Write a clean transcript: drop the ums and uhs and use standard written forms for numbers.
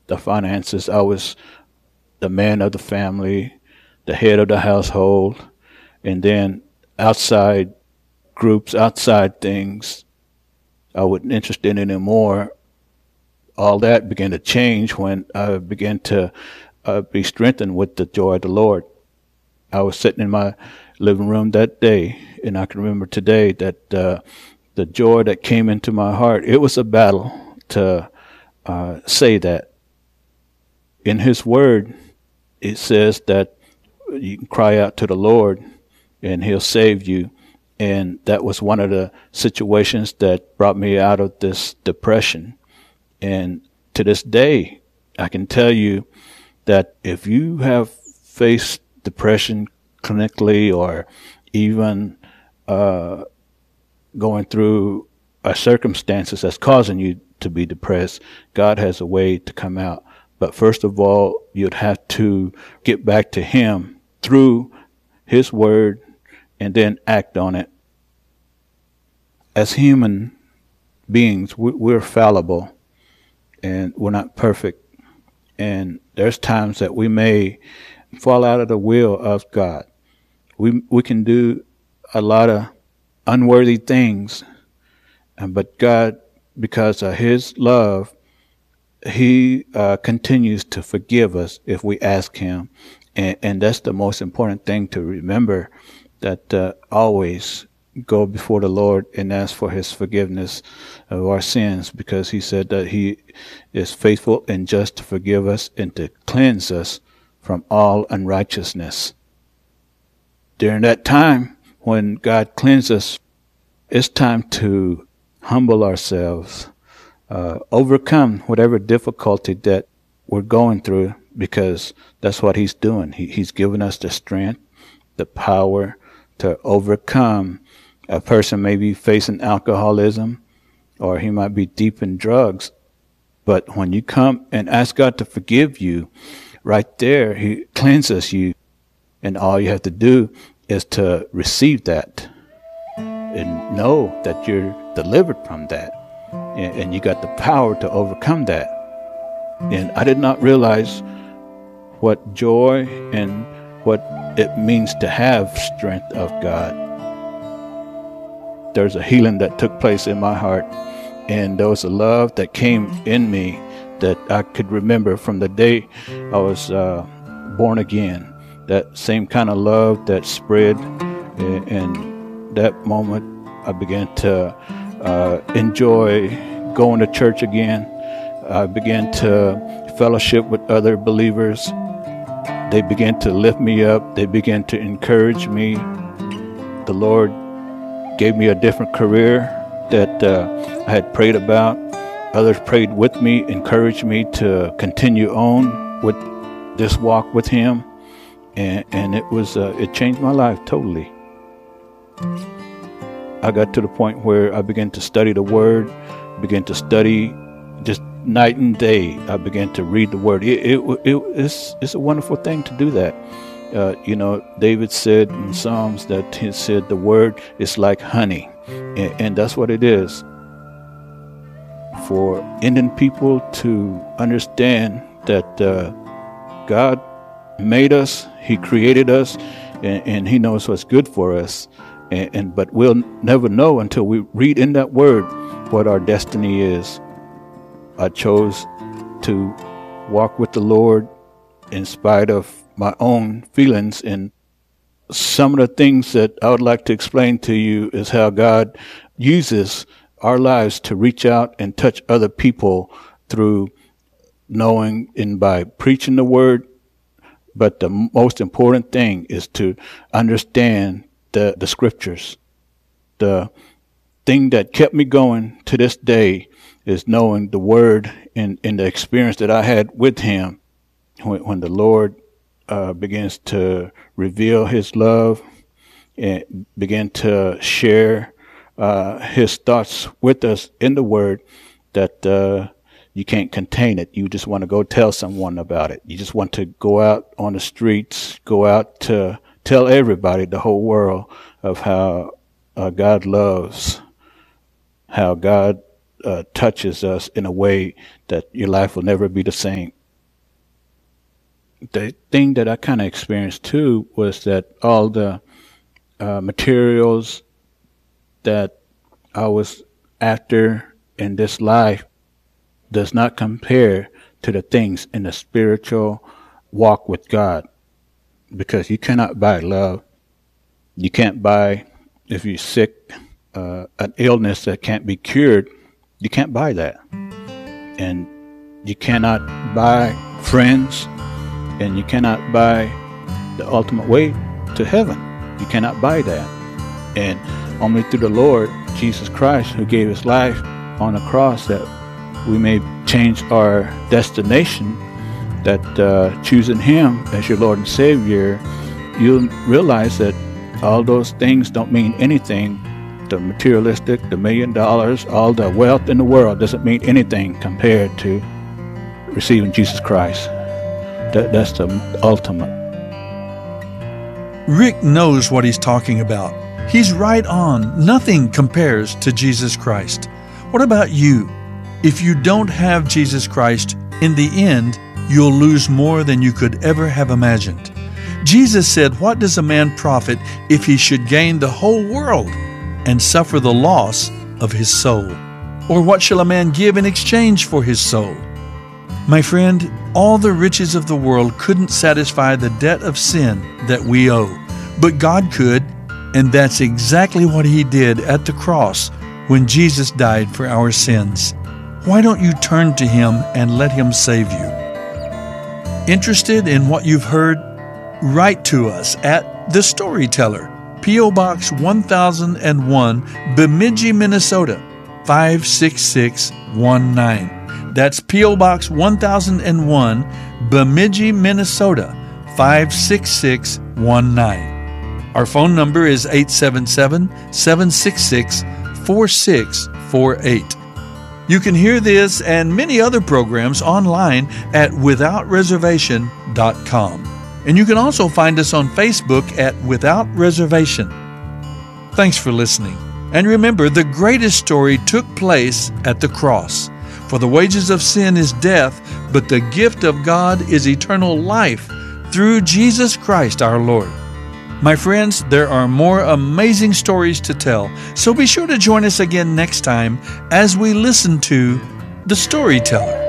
the finances. I was the man of the family, the head of the household, and then outside groups, outside things, I wasn't interested in anymore. All that began to change when I began to be strengthened with the joy of the Lord. I was sitting in my living room that day, and I can remember today that the joy that came into my heart, it was a battle to say that. In His Word, it says that you can cry out to the Lord and He'll save you. And that was one of the situations that brought me out of this depression. And to this day, I can tell you that if you have faced depression clinically, or even going through circumstances that's causing you to be depressed, God has a way to come out. But first of all, you'd have to get back to Him through His Word and then act on it. As human beings, we're fallible and we're not perfect. And there's times that we may fall out of the will of God. We can do a lot of unworthy things, but God, because of His love, He continues to forgive us if we ask Him. And that's the most important thing to remember, that always go before the Lord and ask for His forgiveness of our sins, because He said that He is faithful and just to forgive us and to cleanse us from all unrighteousness. During that time when God cleanses us, it's time to humble ourselves, overcome whatever difficulty that we're going through, because that's what He's doing. He's given us the strength, the power to overcome. A person may be facing alcoholism, or he might be deep in drugs. But when you come and ask God to forgive you, right there, He cleanses you. And all you have to do is to receive that and know that you're delivered from that. And you got the power to overcome that. And I did not realize what joy and what it means to have strength of God. There's a healing that took place in my heart, and there was a love that came in me that I could remember from the day I was born again. That same kind of love that spread, and that moment I began to enjoy going to church again. I began to fellowship with other believers. They began to lift me up. They began to encourage me. The Lord gave me a different career that I had prayed about. Others prayed with me, encouraged me to continue on with this walk with Him. And it changed my life totally. I got to the point where I began to study the Word, began to study just night and day. I began to read the Word. It's a wonderful thing to do that. David said in Psalms that he said the Word is like honey, and that's what it is. For Indian people to understand that God made us, He created us, and He knows what's good for us. But we'll never know until we read in that Word what our destiny is. I chose to walk with the Lord in spite of my own feelings, and some of the things that I would like to explain to you is how God uses our lives to reach out and touch other people through knowing and by preaching the Word. But the most important thing is to understand the Scriptures. The thing that kept me going to this day is knowing the Word and the experience that I had with Him when the Lord begins to reveal His love and begin to share His thoughts with us in the Word, that you can't contain it. You just want to go tell someone about it. You just want to go out on the streets, go out to tell everybody, the whole world, of how God loves, how God touches us in a way that your life will never be the same. The thing that I kind of experienced too was that all the materials that I was after in this life does not compare to the things in the spiritual walk with God, because you cannot buy love. You can't buy, if you're sick, an illness that can't be cured. You can't buy that. And you cannot buy friends, and you cannot buy the ultimate way to heaven. You cannot buy that. And only through the Lord Jesus Christ, who gave his life on the cross, that we may change our destination, that choosing him as your Lord and Savior, you'll realize that all those things don't mean anything. The materialistic, the $1 million, all the wealth in the world doesn't mean anything compared to receiving Jesus Christ. That's the ultimate. Rick knows what he's talking about. He's right on. Nothing compares to Jesus Christ. What about you? If you don't have Jesus Christ, in the end, you'll lose more than you could ever have imagined. Jesus said, "What does a man profit if he should gain the whole world and suffer the loss of his soul? Or what shall a man give in exchange for his soul?" My friend, all the riches of the world couldn't satisfy the debt of sin that we owe. But God could, and that's exactly what He did at the cross when Jesus died for our sins. Why don't you turn to Him and let Him save you? Interested in what you've heard? Write to us at The Storyteller, P.O. Box 1001, Bemidji, Minnesota, 56619. That's P.O. Box 1001, Bemidji, Minnesota, 56619. Our phone number is 877-766-4648. You can hear this and many other programs online at withoutreservation.com. And you can also find us on Facebook at Without Reservation. Thanks for listening. And remember, the greatest story took place at the cross. For the wages of sin is death, but the gift of God is eternal life through Jesus Christ our Lord. My friends, there are more amazing stories to tell, so be sure to join us again next time as we listen to The Storyteller.